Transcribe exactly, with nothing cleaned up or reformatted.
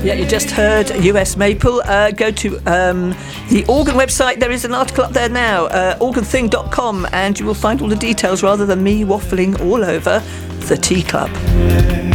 Yeah, you just heard U S Maple. Uh, go to um, the Organ website. There is an article up there now, uh, organ thing dot com, and you will find all the details rather than me waffling all over the Tea Club.